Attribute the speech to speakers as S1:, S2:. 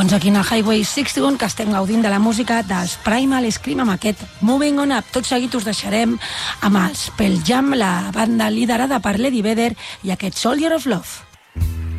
S1: Doncs aquí en el Highway 61, que estem gaudint de la música dels Primal Scream amb aquest Moving On Up. Tot seguit us deixarem amb els Pearl Jam, la banda liderada per l'Eddie Vedder, i aquest Soldier of Love.